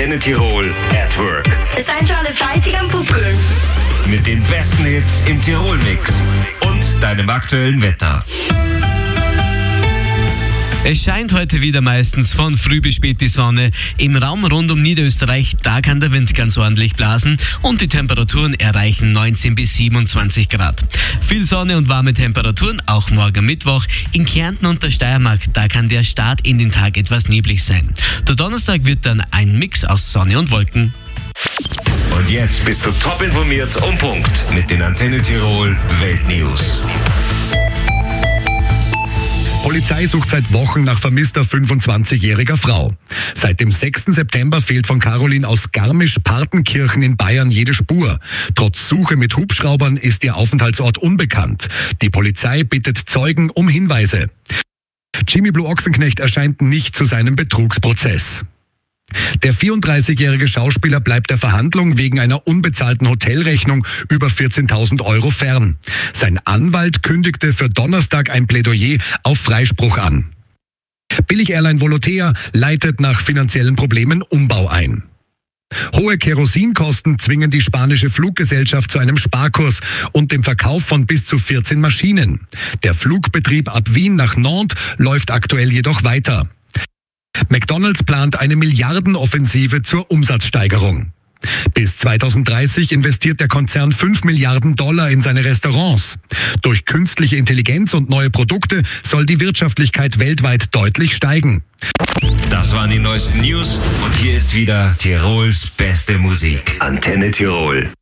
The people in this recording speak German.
Antenne Tirol at Work. Seid schon alle fleißig am Pupkeln. Mit den besten Hits im Tirol-Mix und deinem aktuellen Wetter. Es scheint heute wieder meistens von früh bis spät die Sonne. Im Raum rund um Niederösterreich, da kann der Wind ganz ordentlich blasen und die Temperaturen erreichen 19 bis 27 Grad. Viel Sonne und warme Temperaturen, auch morgen Mittwoch. In Kärnten und der Steiermark, da kann der Start in den Tag etwas neblig sein. Der Donnerstag wird dann ein Mix aus Sonne und Wolken. Und jetzt bist du top informiert um Punkt mit den Antenne Tirol Weltnews. Polizei sucht seit Wochen nach vermisster 25-jähriger Frau. Seit dem 6. September fehlt von Caroline aus Garmisch-Partenkirchen in Bayern jede Spur. Trotz Suche mit Hubschraubern ist ihr Aufenthaltsort unbekannt. Die Polizei bittet Zeugen um Hinweise. Jimmy Blue Ochsenknecht erscheint nicht zu seinem Betrugsprozess. Der 34-jährige Schauspieler bleibt der Verhandlung wegen einer unbezahlten Hotelrechnung über 14.000 Euro fern. Sein Anwalt kündigte für Donnerstag ein Plädoyer auf Freispruch an. Billig-Airline Volotea leitet nach finanziellen Problemen Umbau ein. Hohe Kerosinkosten zwingen die spanische Fluggesellschaft zu einem Sparkurs und dem Verkauf von bis zu 14 Maschinen. Der Flugbetrieb ab Wien nach Nantes läuft aktuell jedoch weiter. McDonald's plant eine Milliardenoffensive zur Umsatzsteigerung. Bis 2030 investiert der Konzern $5 Milliarden in seine Restaurants. Durch künstliche Intelligenz und neue Produkte soll die Wirtschaftlichkeit weltweit deutlich steigen. Das waren die neuesten News und hier ist wieder Tirols beste Musik. Antenne Tirol.